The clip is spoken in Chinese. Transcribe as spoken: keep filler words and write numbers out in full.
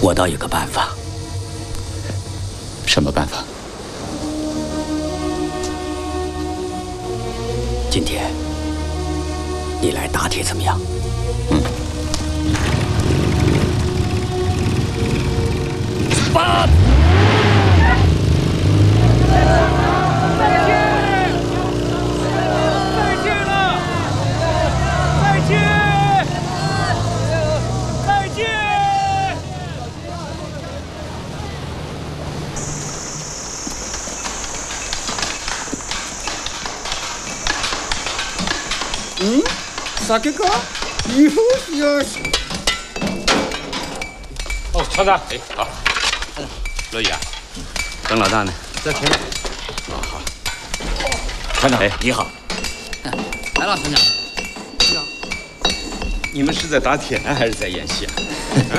我倒有个办法。 什么办法？ 今天你来打铁怎么样？ 嗯。 八。 嗯，啥这个？哟哟！ 哦，厂长，哎，好。乐意啊， 邓老大呢？ 在前面。 哦，好。 团长，哎，你好。 来了，团长。 你们是在打铁呢，还是在演戏啊？